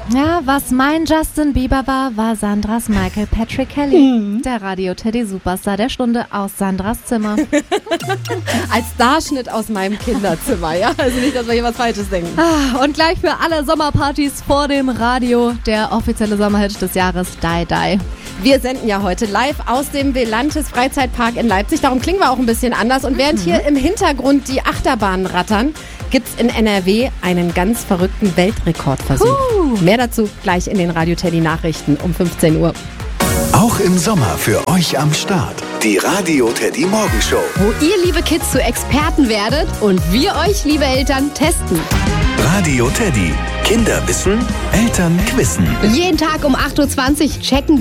Ja, was mein Justin Bieber war Sandras Michael Patrick Kelly. Der Radio-Teddy-Superstar der Stunde aus Sandras Zimmer. Als Starschnitt aus meinem Kinderzimmer, ja? Also nicht, dass wir hier was Falsches denken. Und gleich für alle Sommerpartys vor dem Radio der offizielle Sommerhit des Jahres, Die Die. Wir senden ja heute live aus dem Velantis Freizeitpark in Leipzig. Darum klingen wir auch ein bisschen anders. Und während hier im Hintergrund die Achterbahnen rattern, gibt's in NRW einen ganz verrückten Weltrekordversuch. Mehr dazu gleich in den Radio-Teddy-Nachrichten um 15 Uhr. Auch im Sommer für euch am Start. Die Radio-Teddy-Morgenshow. Wo ihr, liebe Kids, zu Experten werdet und wir euch, liebe Eltern, testen. Radio Teddy. Kinder wissen, Eltern quissen. Jeden Tag um 8.20 Uhr checken